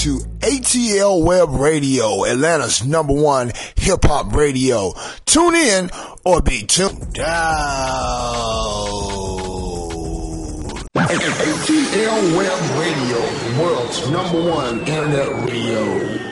to ATL Web Radio, Atlanta's #1 hip-hop radio. Tune in or be tuned down. ATL Web Radio, the world's #1 internet radio.